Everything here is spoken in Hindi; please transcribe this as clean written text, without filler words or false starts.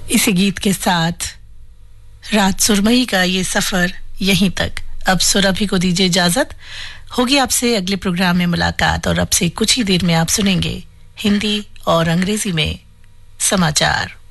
इसी गीत के साथ रात सुरमई का ये सफर यहीं तक। अब सुरभि को दीजिए इजाजत। होगी आपसे अगले प्रोग्राम में मुलाकात और अब से कुछ ही देर में आप सुनेंगे हिंदी और अंग्रेजी में समाचार।